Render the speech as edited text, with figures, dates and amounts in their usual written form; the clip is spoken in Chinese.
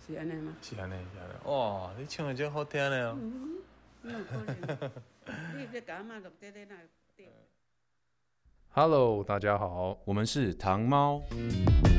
是安尼吗？ 是安尼，哇，你唱的真好听的哦。 有可能。你这甲妈录这哪对？ Hello， 大家好，我们是糖猫。